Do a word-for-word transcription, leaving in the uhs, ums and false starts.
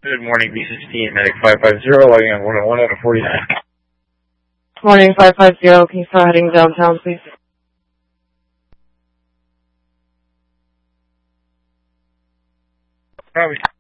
Good morning, B sixteen, Medic five five zero, logging on one oh one out of forty-nine. Morning, five five zero, can you start heading downtown, please? Probably.